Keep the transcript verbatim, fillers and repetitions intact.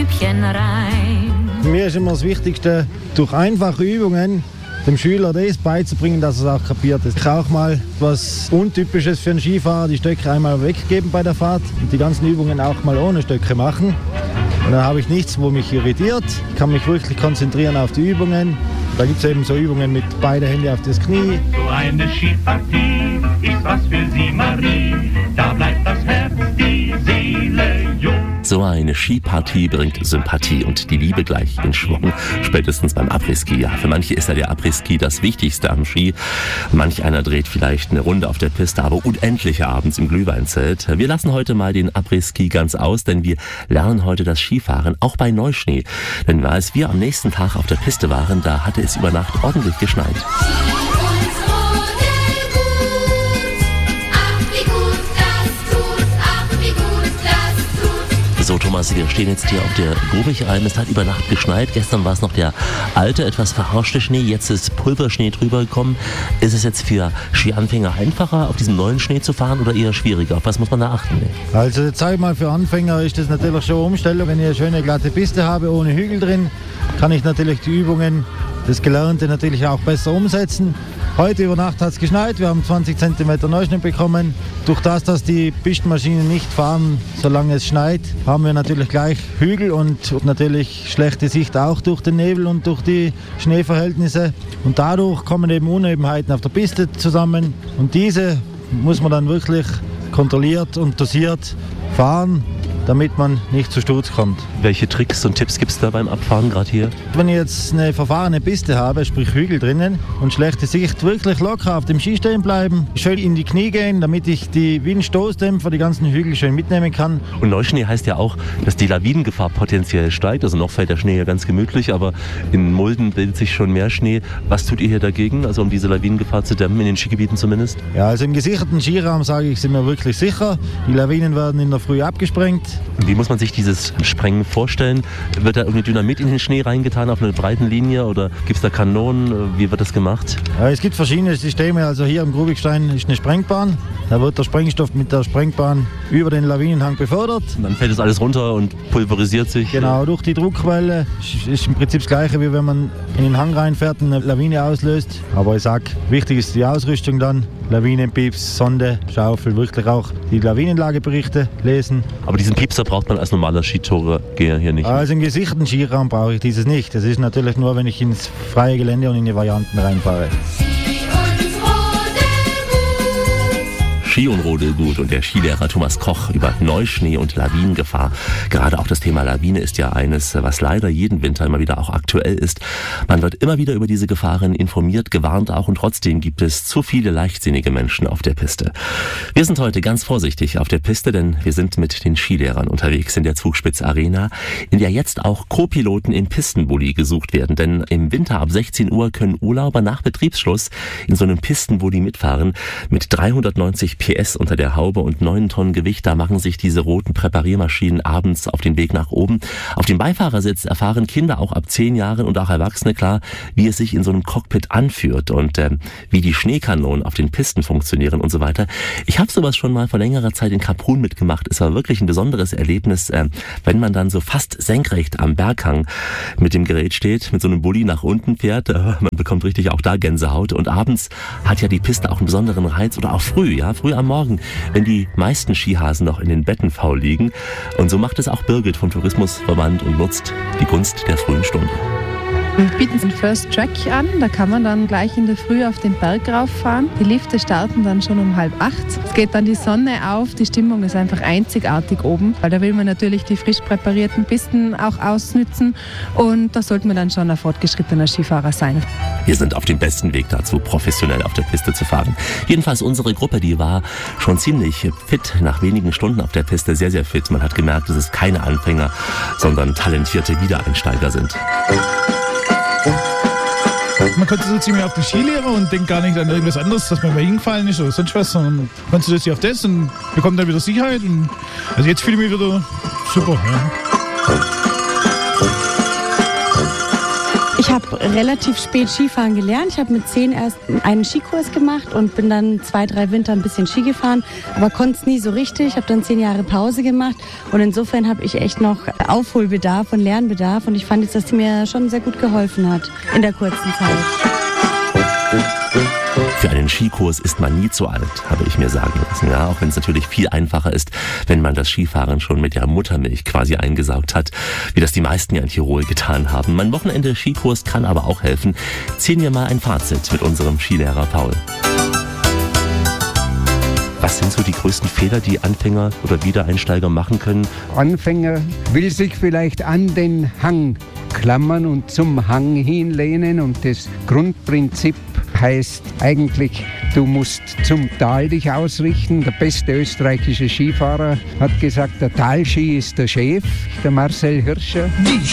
Stübchen rein. Für mich ist immer das Wichtigste, durch einfache Übungen dem Schüler das beizubringen, dass er es auch kapiert. Ich kann auch mal was Untypisches für einen Skifahrer, die Stöcke einmal weggeben bei der Fahrt und die ganzen Übungen auch mal ohne Stöcke machen. Und dann habe ich nichts, wo mich irritiert. Ich kann mich wirklich konzentrieren auf die Übungen. Da gibt es eben so Übungen mit beide Hände auf das Knie. So eine Skipartie ist was für Sie, Marie. Da bleibt das Herz, die Seele jung. So eine Skipartie bringt Sympathie und die Liebe gleich in Schwung, spätestens beim Après-Ski. Ja, für manche ist ja der Après-Ski das Wichtigste am Ski. Manch einer dreht vielleicht eine Runde auf der Piste, aber unendlich abends im Glühweinzelt. Wir lassen heute mal den Après-Ski ganz aus, denn wir lernen heute das Skifahren, auch bei Neuschnee. Denn als wir am nächsten Tag auf der Piste waren, da hatte es über Nacht ordentlich geschneit. So Thomas, wir stehen jetzt hier auf der Grubichealm. Es hat über Nacht geschneit. Gestern war es noch der alte, etwas verrauschte Schnee. Jetzt ist Pulverschnee drüber gekommen. Ist es jetzt für Skianfänger einfacher, auf diesem neuen Schnee zu fahren oder eher schwieriger? Auf was muss man da achten? Also jetzt sage ich mal, für Anfänger ist das natürlich schon eine Umstellung. Wenn ich eine schöne glatte Piste habe, ohne Hügel drin, kann ich natürlich die Übungen, das Gelernte natürlich auch besser umsetzen. Heute über Nacht hat es geschneit, wir haben zwanzig Zentimeter Neuschnee bekommen. Durch das, dass die Pistenmaschinen nicht fahren, solange es schneit, haben wir natürlich gleich Hügel und natürlich schlechte Sicht auch durch den Nebel und durch die Schneeverhältnisse. Und dadurch kommen eben Unebenheiten auf der Piste zusammen und diese muss man dann wirklich kontrolliert und dosiert fahren, damit man nicht zu Sturz kommt. Welche Tricks und Tipps gibt es da beim Abfahren gerade hier? Wenn ich jetzt eine verfahrene Piste habe, sprich Hügel drinnen und schlechte Sicht, wirklich locker auf dem Ski stehen bleiben, schön in die Knie gehen, damit ich die Windstoßdämpfer, die ganzen Hügel schön mitnehmen kann. Und Neuschnee heißt ja auch, dass die Lawinengefahr potenziell steigt. Also noch fällt der Schnee ja ganz gemütlich, aber in Mulden bildet sich schon mehr Schnee. Was tut ihr hier dagegen, also um diese Lawinengefahr zu dämmen, in den Skigebieten zumindest? Ja, also im gesicherten Skiraum, sage ich, sind wir wirklich sicher. Die Lawinen werden in der Früh abgesprengt. Wie muss man sich dieses Sprengen vorstellen? Wird da irgendwie Dynamit in den Schnee reingetan auf einer breiten Linie oder gibt es da Kanonen? Wie wird das gemacht? Ja, es gibt verschiedene Systeme. Also hier am Grubigstein ist eine Sprengbahn. Da wird der Sprengstoff mit der Sprengbahn über den Lawinenhang befördert. Und dann fällt das alles runter und pulverisiert sich? Genau, durch die Druckwelle. Ist im Prinzip das Gleiche, wie wenn man in den Hang reinfährt und eine Lawine auslöst. Aber ich sag, wichtig ist die Ausrüstung dann. Lawinenpieps, Sonde, Schaufel, wirklich auch die Lawinenlageberichte lesen. Aber diesen Piepser braucht man als normaler Skitourer-Geher hier nicht? Also im gesicherten Skiraum brauche ich dieses nicht. Das ist natürlich nur, wenn ich ins freie Gelände und in die Varianten reinfahre. Ski und Rodel gut und der Skilehrer Thomas Koch über Neuschnee und Lawinengefahr. Gerade auch das Thema Lawine ist ja eines, was leider jeden Winter immer wieder auch aktuell ist. Man wird immer wieder über diese Gefahren informiert, gewarnt auch und trotzdem gibt es zu viele leichtsinnige Menschen auf der Piste. Wir sind heute ganz vorsichtig auf der Piste, denn wir sind mit den Skilehrern unterwegs in der Zugspitz Arena, in der jetzt auch Co-Piloten im Pistenbully gesucht werden. Denn im Winter ab sechzehn Uhr können Urlauber nach Betriebsschluss in so einem Pistenbully mitfahren mit dreihundertneunzig P S unter der Haube und neun Tonnen Gewicht. Da machen sich diese roten Präpariermaschinen abends auf den Weg nach oben. Auf dem Beifahrersitz erfahren Kinder auch ab zehn Jahren und auch Erwachsene klar, wie es sich in so einem Cockpit anfühlt und äh, wie die Schneekanonen auf den Pisten funktionieren und so weiter. Ich habe sowas schon mal vor längerer Zeit in Kaprun mitgemacht. Es war wirklich ein besonderes Erlebnis, äh, wenn man dann so fast senkrecht am Berghang mit dem Gerät steht, mit so einem Bulli nach unten fährt. Äh, man bekommt richtig auch da Gänsehaut. Und abends hat ja die Piste auch einen besonderen Reiz oder auch früh, ja, früh am Morgen, wenn die meisten Skihasen noch in den Betten faul liegen. Und so macht es auch Birgit vom Tourismusverband und nutzt die Gunst der frühen Stunde. Wir bieten den First Track an, da kann man dann gleich in der Früh auf den Berg rauffahren. Die Lifte starten dann schon um halb acht. Es geht dann die Sonne auf, die Stimmung ist einfach einzigartig oben, weil da will man natürlich die frisch präparierten Pisten auch ausnützen und da sollte man dann schon ein fortgeschrittener Skifahrer sein. Wir sind auf dem besten Weg dazu, professionell auf der Piste zu fahren. Jedenfalls unsere Gruppe, die war schon ziemlich fit, nach wenigen Stunden auf der Piste sehr, sehr fit. Man hat gemerkt, dass es keine Anfänger, sondern talentierte Wiedereinsteiger sind. Man konzentriert sich mehr auf die Skilehrer und denkt gar nicht an irgendwas anderes, dass man mal hingefallen ist oder sonst was, sondern konzentriert sich auf das und bekommt dann wieder Sicherheit. Und also jetzt fühle ich mich wieder super. Ja. Ich habe relativ spät Skifahren gelernt. Ich habe mit zehn erst einen Skikurs gemacht und bin dann zwei, drei Winter ein bisschen Ski gefahren, aber konnte es nie so richtig. Ich habe dann zehn Jahre Pause gemacht und insofern habe ich echt noch Aufholbedarf und Lernbedarf und ich fand jetzt, dass die mir schon sehr gut geholfen hat in der kurzen Zeit. Für einen Skikurs ist man nie zu alt, habe ich mir sagen lassen. Ja, auch wenn es natürlich viel einfacher ist, wenn man das Skifahren schon mit der Muttermilch quasi eingesaugt hat, wie das die meisten ja in Tirol getan haben. Mein Wochenende-Skikurs kann aber auch helfen. Ziehen wir mal ein Fazit mit unserem Skilehrer Paul. Was sind so die größten Fehler, die Anfänger oder Wiedereinsteiger machen können? Anfänger will sich vielleicht an den Hang klammern und zum Hang hinlehnen und das Grundprinzip heißt eigentlich, du musst zum Tal dich ausrichten. Der beste österreichische Skifahrer hat gesagt, der Talski ist der Chef, der Marcel Hirscher. Die